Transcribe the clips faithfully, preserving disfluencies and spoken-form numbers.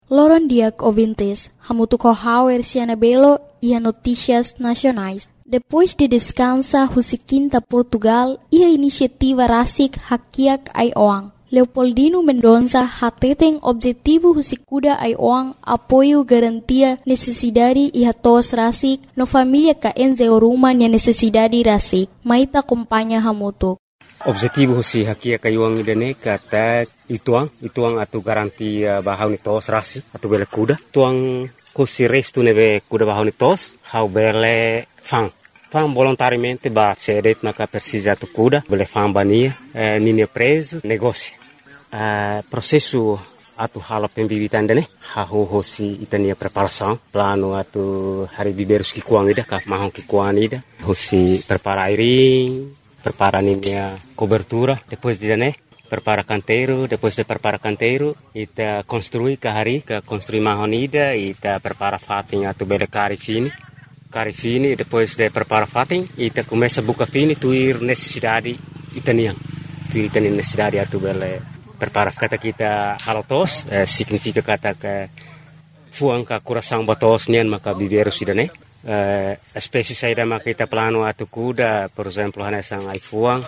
Loron diak ouvintes, hamutu kohauer siana belo e notícias nacionais. Depois de descansa Husiquinta Portugal e a iniciativa Rasik Hakiak Aioang. Leopoldino Mendonça hateten objetivo Husikuda Aioang apoio garantia necessidade e hatos Rasik no família ka enze oruma nia necessidade Rasik. Maita acompanha hamutu. Objetivo Husi Hakiak Aioang idane kata ituang, ituang atu garantia bahau ni tos Rasik atu bele kuda. Tuang Husi resto neve kuda bahau ni tos, hau bele fang. Fang volontariamente ba cedet maka persisa tu kuda, bele fang bania, eh, nini preso, negócio. Eh, processo atu hala pembibitan dene, hahu hosi itania preparação, plano atu hari biberus kikuang ida, ka mahong kikuang ida, hosi prepara airing, prepara ninia cobertura, depois de dane, prepara canteiro, depois de prepara canteiro, ita construi kahari, ka construi mahon ida, ita prepara fating atu bele kari fini. Kari fini, depois de prepara fating, ita começa a buca fini, tuir necessidade itanian. Tuir itanian necessidade atu bele prepara kata kita halotos, eh, significa kata que fuang ka coração batos nian maka biberu sidane. Eh, espécie saída maka kita plano atu kuda, por exemplo, hanesang ai fuang,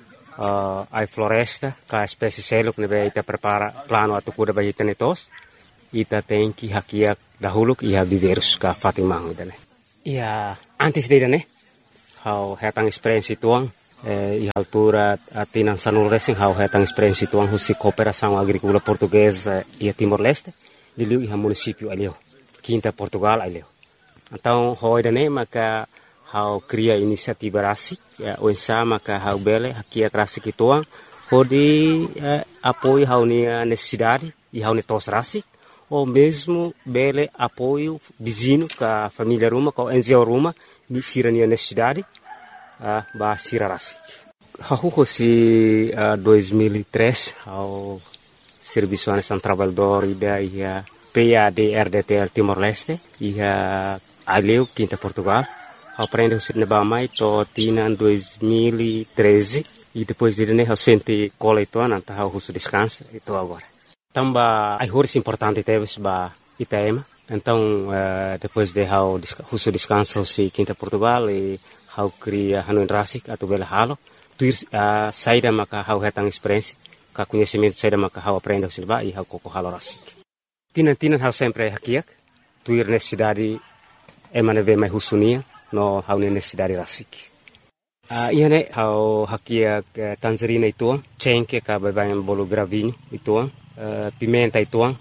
uh, ai floresta, ka espécie seluk nebe ita prepara plano atu kuda bagi tenetos. Ita tem que hakiak dahulu iha biberus ka fatimang idane. Ia antes de né, how hetang experiência tuang, e altura atinan sanul racing how hetang experiência tuang husi cooperação agrícola portuguesa e Timor-Leste, de liu iha município alio, Quinta Portugal alio. Então, how idane maka how cria inisiativa Rasik, o ensa maka how bele hakia Rasik tuang, how de apoio how ni necessidade e how ni tos Rasik. Ou mesmo bele apoio vizinho com a família Ruma, com a N G O Ruma, ni sira nia necessidade, uh, ba sira Rasik. Hahu si uh, dois mil e três, ao Serviço Nacional Trabalhador ida ia P A D R D T L Timor-Leste, ia aleu Quinta Portugal, aprende o sir nebamai to tina dois mil e treze, e depois de né, ao sente cola itu nanta ao russo descansa, itu agora. Tamba ai horas importante teve ba Itaema. Então, uh, depois de how huso descanso si Quinta Portugal e how cria hanuin Rasik atau bela halo, tuir uh, saída maka how hetang experiência, ka conhecimento saída maka how aprende o silba e how koko halo Rasik. Tinan-tinan how sempre hakiak, tuir necessidade emane ve mai husunia no how necessidade Rasik. Uh, ia ne how hakiak uh, Tanzarina ituang, cengke ka babayan bolo gravinho ituang. Uh, pimenta ituang,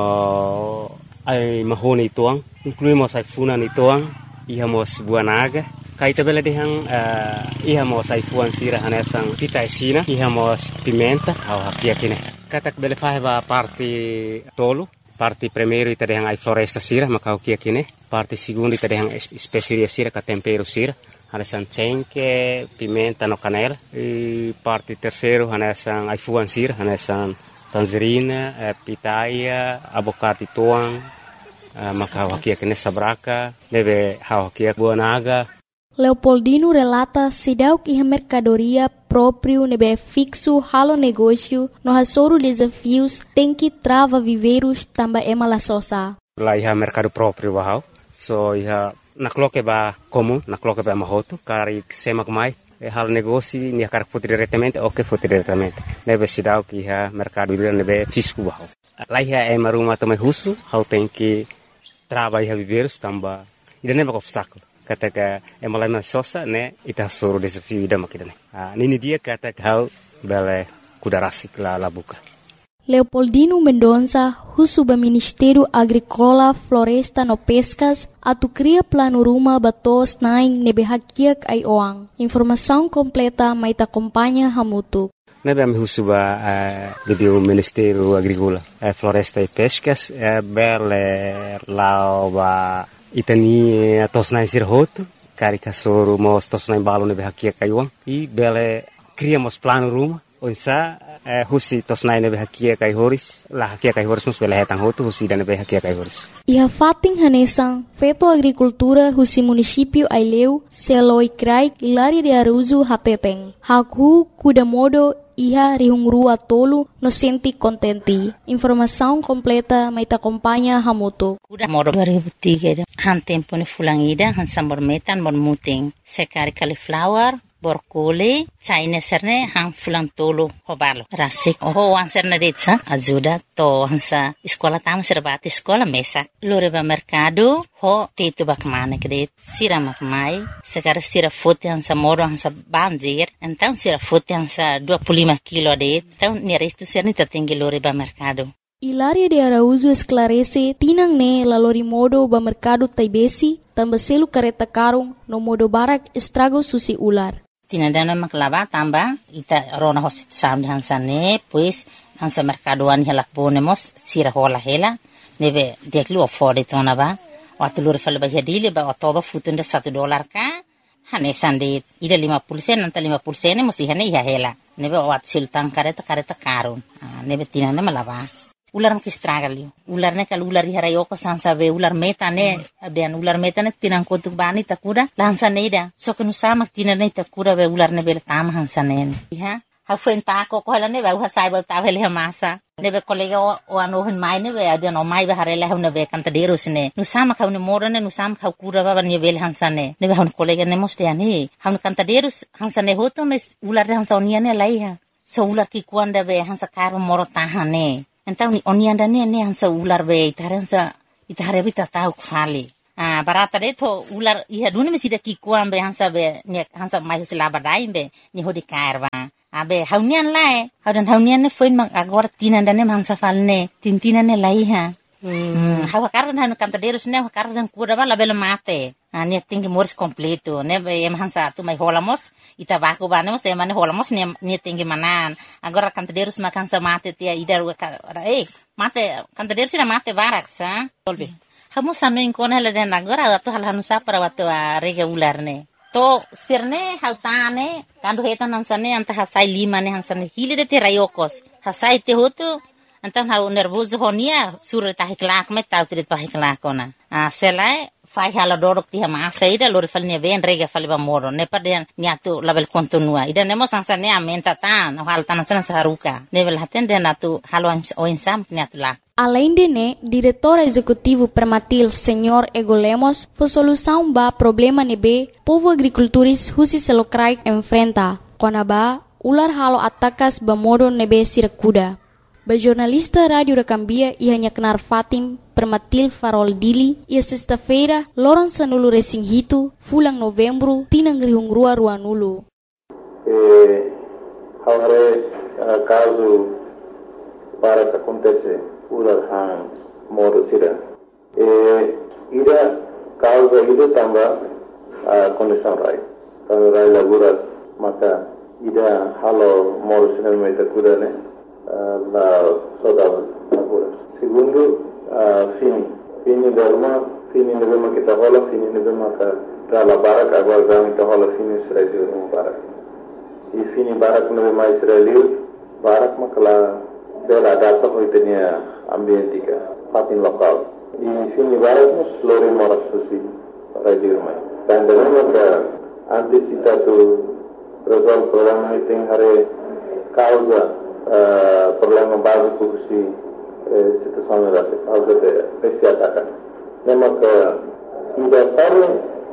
no ai mahone ituang, incluímos ai funan ituang, ihamos buanaga, kaita bela dehang uh, ihamos ai fuan sira hanesang pita esina, ihamos pimenta, au hakia kine. Katak bela faheba parte tolo, parte primeiro ita dehang ai floresta sira, maka hakia kine, parte segundo ita dehang especiaria sira, ka tempero sira, hanesang cengke, pimenta no canela, e parte terceiro hanesang ai fuan sira, hanesang tangerina, eh, pitaia, abocado tuang, eh, maka hakia kene sabraka, deve hakia buanaga. Leopoldino relata sidauk iha mercadoria próprio nebe fixo halo negócio no hasoro desafios tem que trava viveiros tamba ema la sosa. Lá iha mercado próprio bahau, so iha nakloke ba comum, nakloke ba mahoto, kari semak mai. E hal negócio ni akar foto diretamente ou que foto diretamente nebe sidau que ha mercado livre nebe fisco bahau lá ia é maruma também russo how tem que trabalhar viveiros tamba ida nebe obstáculo kata que é malama sosa né ita soro desafio ida makidane ah nini dia kata que how bele kuda Rasik la la buka. Leopoldino Mendonça, Husuba Ministério Agrícola, Floresta no Pescas, atu cria plano ruma batos naing nebe hakiak Aioang. Informação completa mai ta acompanha hamutu. Nebe am Husuba uh, do Ministério Agrícola, uh, Floresta e Pescas, uh, bele lao ba itani atos naing sirhoto, karika soro mos tos naing balo nebe hakiak Aioang, e bele criamos plano ruma. Onsa eh, husi tos nai nebe hakia kai horis la hakia kai horis mus bela hetang hotu husi dan nebe hakia kai horis. Iha fating hanesang feto agricultura husi município Aileu seloi krai Hilaria de Araújo hateteng. Haku kuda modo iha rihungrua tolu no senti contenti. Informação completa mai ta acompanha hamoto. Kuda modo dua ribu tiga han tempo ni fulangida han sambor metan mon muting. Sekari cauliflower borkole China serne hang fulang tolo hobalo rasik oh wan serne detsa ajuda to hansa sekolah tama serbati sekolah mesak lore ba mercado ho tetu bak mane kede sira mak mai sekarang sira fote hansa moro hansa banjir então sira fote hansa dua puluh lima kilo de então ni resto serne tertinggi lore ba mercado. Hilaria de Araújo esclarece tinang ne la lori modo ba mercado taibesi tambah selu kareta karung no modo barak estrago susi ular. Tinandana maklava tamba ita rona hosit sam hansa ne pues hansa mercadoan hela ponemos sira hola hela neve deklu afford itona ba watulur fal ba hadile ba otoba futunda satu dolar ka hane sande ida lima puluh sen nanta lima puluh sen musi hane ya hela neve wat sultan kareta kareta karun neve tinanda malava ular makistragalio ular ne kal ular harayo ko sansa be ular meta ne abian ular meta ne tinang kotuk bani takura lansa neida so kenu sama tinane takura be ular ne bel tam hansa ne ha ha fenta ko ko hala ne ba ha sai ba ta vele masa ne be kolega o ano hen mai ne be abian o mai be harela ne be kanta derus ne nu sama ka ne moro ne nu sama ka kura ba ne bel hansa ne ne be han kolega ne moste ani han kanta derus hansa ne hoto mes ular hansa onia ne lai ha so ular ki kuanda be hansa karo moro tahane. Então ni onianda ne ne hansa ular be itaransa itare bita tau khali ah barata de to ular iha duni mesi de kikuam be hansa be ne hansa mai sila badai be ni hodi kairwa abe haunian lai haudan haunian ne foin mak agor tinanda ne hansa falne tintina ne lai ha hmm hawa karan hanu kanta derus ne karan kura bala bela mate ne tinggi moris completo ne em hansa tu mai holamos ita baku banemos te mane holamos ne ne tinggi manan agora cantaderos ma kansa mate tia idar eh mate cantaderos na mate barak sa tolbi hamu sanu inkona la den agora tu hal hanu sa para watu rega ular ne to sirne hautane kandu hetan hansane anta hasai lima ne hansane hile de te rayokos hasai te hotu antan hau nervoso honia sur ta hiklak me tau trit pa hiklak kona a selai fai hala dorok ti ma saida lori falne ven rega faliba moro ne paden niatu label kontinua ida nemo sansa ne amenta tan hal tan san saruka level hatende natu halo o insam niatu la. Além de né, diretor executivo Permatil, senhor Ego Lemos, foi solução ba problema nebe povo agricultores husi selokrai enfrenta. Konaba ular halo atakas ba modo nebe sirakuda. Ba jornalista rádio da Cambia ia nyaknar Fatim Permatil Farol Dili ia sexta-feira loron sanulu resing hitu fulang novembro tinang rihung rua rua nulu. Eh, haware uh, caso para que acontece ular han modo sira. Eh, ida causa ida tamba uh, condição rai. Kalau rai laburas maka ida halo modo sira meta kudane. Uh, la saudade laburas. Segundo, uh, fini. Fini derma, fini nebema kita hola, fini nebema ka dala barak agora dami kita hola fini Israel no barak. E fini barak nebema Israel barak makala bela data ko itenia ambiente ka fatin lokal. E fini barak nos lori moras susi para dirmai. Dan derma ka antisipatu resolve problema iting hare causa Uh, problema básico si eh, situação era causa de esse ataque. Lembra que ainda para